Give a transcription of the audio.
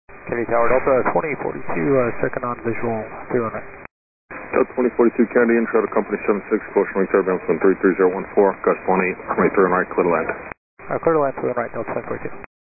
Kennedy Tower Delta 2042, second on visual, 0 right. Delta 2042 Kennedy, intro to company 76, caution wing turbulence 133.014, gust 18, runway 3 right, clear to land. Clear to land, 2 right, Delta 2042.